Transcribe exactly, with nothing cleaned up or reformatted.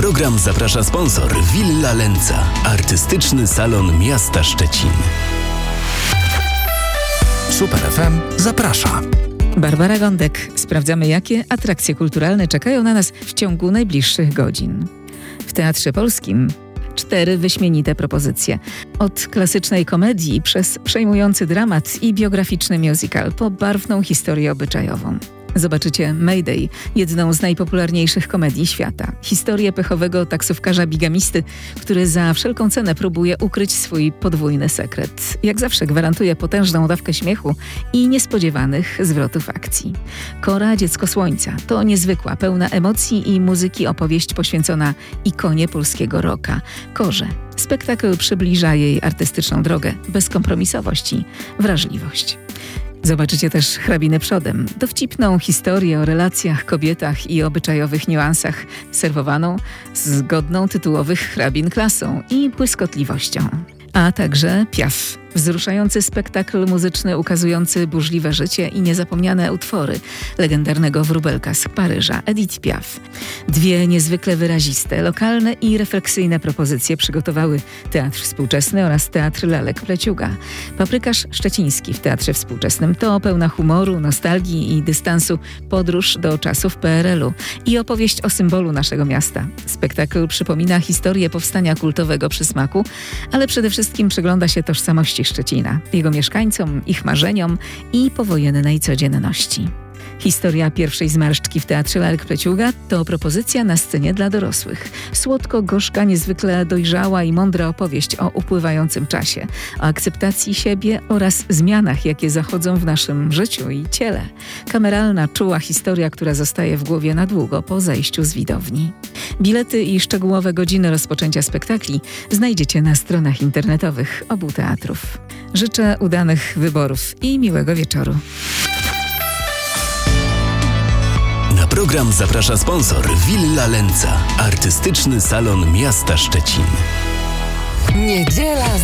program zaprasza sponsor Villa Lenca, artystyczny salon miasta Szczecin. Super F M zaprasza. Barbara Gądek. Sprawdzamy, jakie atrakcje kulturalne czekają na nas w ciągu najbliższych godzin. W Teatrze Polskim cztery wyśmienite propozycje. Od klasycznej komedii przez przejmujący dramat i biograficzny musical po barwną historię obyczajową. Zobaczycie Mayday, jedną z najpopularniejszych komedii świata. Historię pechowego taksówkarza bigamisty, który za wszelką cenę próbuje ukryć swój podwójny sekret. Jak zawsze gwarantuje potężną dawkę śmiechu i niespodziewanych zwrotów akcji. Kora, Dziecko Słońca to niezwykła, pełna emocji i muzyki opowieść poświęcona ikonie polskiego rocka. Korze. Spektakl przybliża jej artystyczną drogę, bezkompromisowość i wrażliwość. Zobaczycie też Hrabinę przodem, dowcipną historię o relacjach, kobietach i obyczajowych niuansach, serwowaną z godną tytułowych hrabin klasą i błyskotliwością. A także Piaf, wzruszający spektakl muzyczny ukazujący burzliwe życie i niezapomniane utwory legendarnego wróbelka z Paryża, Edith Piaf. Dwie niezwykle wyraziste, lokalne i refleksyjne propozycje przygotowały Teatr Współczesny oraz Teatr Lalek Pleciuga. Paprykarz Szczeciński w Teatrze Współczesnym to pełna humoru, nostalgii i dystansu podróż do czasów P R L u i opowieść o symbolu naszego miasta. Spektakl przypomina historię powstania kultowego Przysmaku, ale przede wszystkim przygląda się tożsamości Szczecina, jego mieszkańcom, ich marzeniom i powojennej codzienności. Historia pierwszej zmarszczki w Teatrze Lalek Pleciuga to propozycja na scenie dla dorosłych. Słodko-gorzka, niezwykle dojrzała i mądra opowieść o upływającym czasie, o akceptacji siebie oraz zmianach, jakie zachodzą w naszym życiu i ciele. Kameralna, czuła historia, która zostaje w głowie na długo po zejściu z widowni. Bilety i szczegółowe godziny rozpoczęcia spektakli znajdziecie na stronach internetowych obu teatrów. Życzę udanych wyborów i miłego wieczoru. Na program zaprasza sponsor Villa Lenca, artystyczny salon miasta Szczecin. Niedziela